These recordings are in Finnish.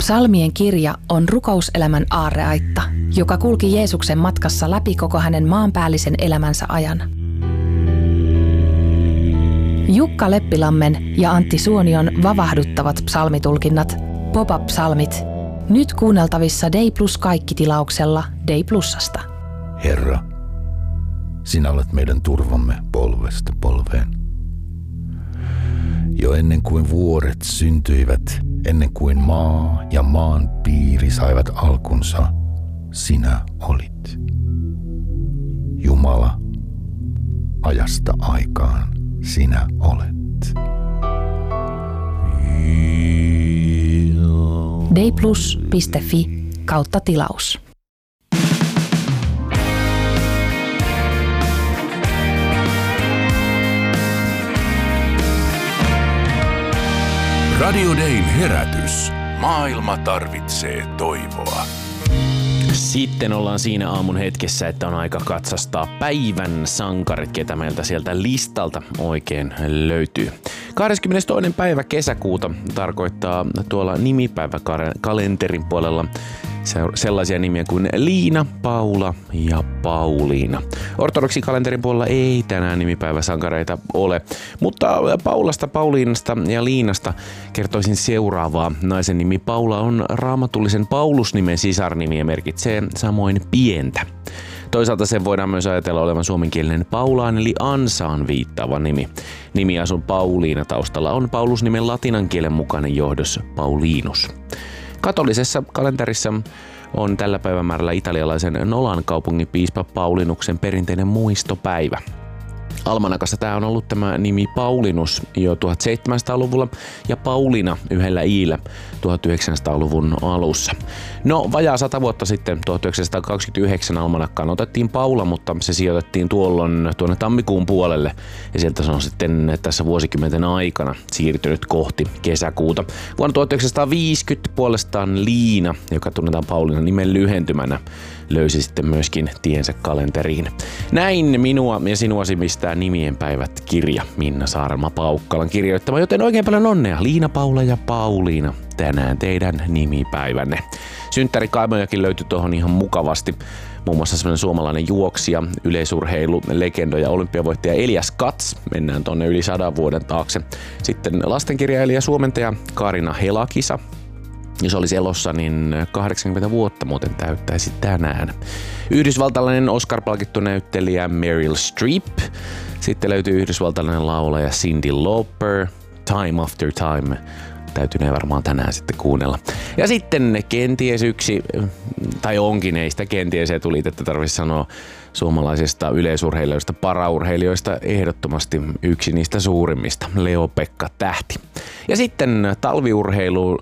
Psalmien kirja on rukouselämän aarreaitta, joka kulki Jeesuksen matkassa läpi koko hänen maanpäällisen elämänsä ajan. Jukka Leppilammen ja Antti Suonion vavahduttavat psalmitulkinnat, Pop-up-psalmit, nyt kuunneltavissa Day Plus Kaikki-tilauksella Day Plusasta. Herra, sinä olet meidän turvamme polvesta polveen. Jo ennen kuin vuoret syntyivät, ennen kuin maa ja maan piiri saivat alkunsa, sinä olit. Jumala, ajasta aikaan sinä olet. dayplus.fi/tilaus. Radio Dayn herätys. Maailma tarvitsee toivoa. Sitten ollaan siinä aamun hetkessä, että on aika katsastaa päivän sankarit, ketä meiltä sieltä listalta oikein löytyy. 22. päivä kesäkuuta tarkoittaa tuolla nimipäiväkalenterin puolella sellaisia nimiä kuin Liina, Paula ja Pauliina. Ortodoksikkalenterin puolella ei tänään nimipäiväsankareita ole, mutta Paulasta, Pauliinasta ja Liinasta kertoisin seuraavaa. Naisen nimi Paula on raamatullisen Paulus-nimen sisarnimi ja merkitsee samoin pientä. Toisaalta sen voidaan myös ajatella olevan suomenkielinen Paulaan eli ansaan viittaava nimi. Nimiasun Pauliina taustalla on Paulus-nimen latinan kielen mukainen johdos Paulinus. Katolisessa kalenterissa on tällä päivämäärällä italialaisen Nolan kaupungin piispa Paulinuksen perinteinen muistopäivä. Almanakassa tämä on ollut tämä nimi Paulinus jo 1700-luvulla ja Paulina yhdellä iillä 1900-luvun alussa. No vajaa 100 vuotta sitten 1929 almanakkaan otettiin Paula, mutta se sijoitettiin tuolloin tuonne tammikuun puolelle ja sieltä se on sitten tässä vuosikymmenten aikana siirtynyt kohti kesäkuuta. Vuonna 1950 puolestaan Liina, joka tunnetaan Paulinan nimen lyhentymänä, löysi sitten myöskin tiensä kalenteriin. Näin minua ja sinua sivistää Nimien päivät -kirja Minna Saarelma-Paukkalan kirjoittama, joten oikein paljon onnea Liina, Paula ja Pauliina tänään teidän nimipäivänne. Synttärikaimojakin löytyi tuohon ihan mukavasti. Muun muassa semmoinen suomalainen juoksija, yleisurheilu, legendo ja olympiavoittaja Elias Kats. Mennään tonne yli 100 vuoden taakse. Sitten lastenkirjailija ja suomentaja Kaarina Helakisa. Jos olisi elossa, niin 80 vuotta muuten täyttäisi tänään. Yhdysvaltalainen Oscar-palkittu näyttelijä Meryl Streep. Sitten löytyy yhdysvaltalainen laulaja Cyndi Lauper. Time After Time. Täytynee varmaan tänään sitten kuunnella. Ja sitten kenties yksi, tai onkin ei sitä kenties etuliitettä tarvitse sanoa, suomalaisista yleisurheilijoista, paraurheilijoista ehdottomasti yksi niistä suurimmista, Leo-Pekka Tähti. Ja sitten talviurheilu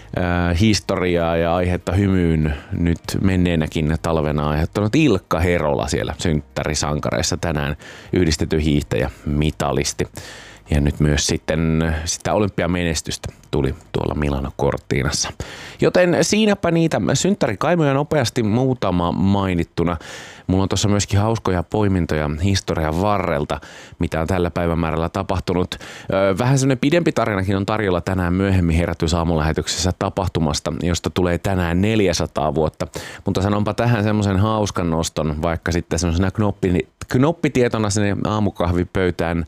historiaa ja aihetta hymyyn nyt menneenäkin talvena aiheuttanut Ilkka Herola siellä synttärisankareissa tänään, yhdistetty hiihtäjä, mitalisti. Ja nyt myös sitten sitä olympiamenestystä tuli tuolla Milano Cortinassa. Joten siinäpä niitä synttärikaimoja nopeasti muutama mainittuna. Mulla on tuossa myöskin hauskoja poimintoja historian varrelta, mitä on tällä päivämäärällä tapahtunut. Vähän semmoinen pidempi tarinakin on tarjolla tänään myöhemmin Herätys-aamulähetyksessä tapahtumasta, josta tulee tänään 400 vuotta. Mutta sanonpa tähän semmoisen hauskan noston, vaikka sitten semmoisena knoppitietona sinne aamukahvipöytään.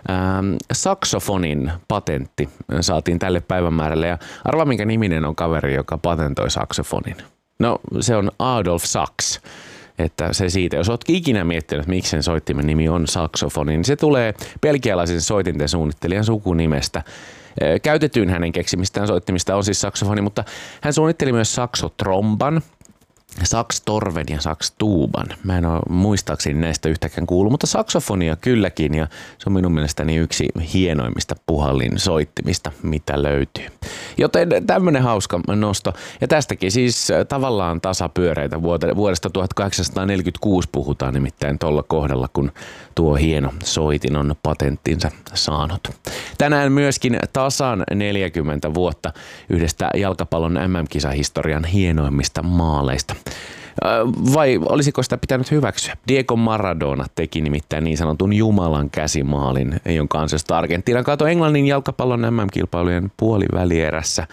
Saksofonin patentti saatiin tälle päivämäärälle ja arvaa minkä niminen on kaveri, joka patentoi saksofonin. No se on Adolf Sax. Että se siitä, jos olet ikinä miettinyt, miksi sen soittimen nimi on saksofoni, niin se tulee belgialaisen soitinten suunnittelijan sukunimestä. Käytetyin hänen keksimistään soittimista on siis saksofoni, mutta hän suunnitteli myös saksotromban, sakstorven ja sakstuuban. Mä en ole muistaakseni näistä yhtäkään kuullut, mutta saksofonia kylläkin ja se on minun mielestäni yksi hienoimmista puhallinsoittimista, mitä löytyy. Joten tämmönen hauska nosto. Ja tästäkin siis tavallaan tasapyöreitä vuodesta 1846 puhutaan nimittäin tuolla kohdalla, kun tuo hieno soitin on patenttinsa saanut. Tänään myöskin tasan 40 vuotta yhdestä jalkapallon MM-kisahistorian hienoimmista maaleista. Vai olisiko sitä pitänyt hyväksyä? Diego Maradona teki nimittäin niin sanotun Jumalan käsimaalin, jonka ansiosta Argentiina kaatoi Englannin jalkapallon MM-kilpailujen puolivälierässä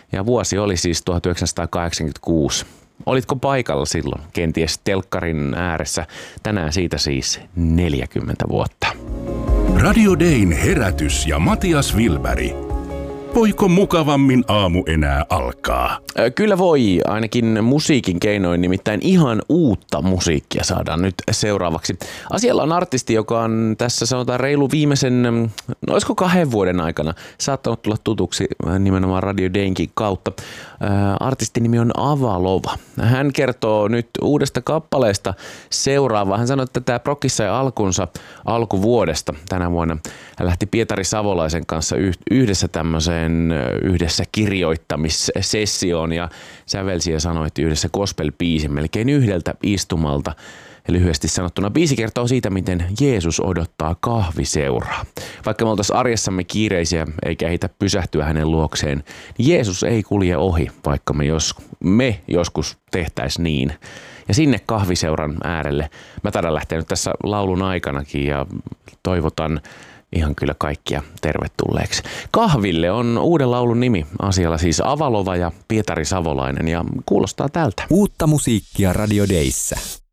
Ja vuosi oli siis 1986. Olitko paikalla silloin, kenties telkkarin ääressä? Tänään siitä siis 40 vuotta. Radio Dayn herätys ja Matias Wilberg. Voiko mukavammin aamu enää alkaa? Kyllä voi, ainakin musiikin keinoin, nimittäin ihan uutta musiikkia saadaan nyt seuraavaksi. Asialla on artisti, joka on tässä sanotaan reilu viimeisen, no olisiko 2 vuoden aikana saattanut tulla tutuksi nimenomaan Radio Daynkin kautta. Artistin nimi on Avalova. Hän kertoo nyt uudesta kappaleesta seuraavaa. Hän sanoi, että tämä prokki sai alkunsa alkuvuodesta tänä vuonna. Hän lähti Pietari Savolaisen kanssa yhdessä tämmöiseen yhdessä kirjoittamissessioon ja sävelsi ja sanoi, että yhdessä gospel-biisin melkein yhdeltä istumalta. Ja lyhyesti sanottuna biisi kertoo siitä, miten Jeesus odottaa kahviseuraa. Vaikka me oltaisiin arjessamme kiireisiä eikä ehditä pysähtyä hänen luokseen, niin Jeesus ei kulje ohi, vaikka me joskus tehtäisiin niin. Ja sinne kahviseuran äärelle mä taidan lähteä nyt tässä laulun aikanakin ja toivotan ihan kyllä kaikkia tervetulleeksi. Kahville on uuden laulun nimi. Asialla siis Avalova ja Pietari Savolainen ja kuulostaa tältä. Uutta musiikkia Radio Dayssä.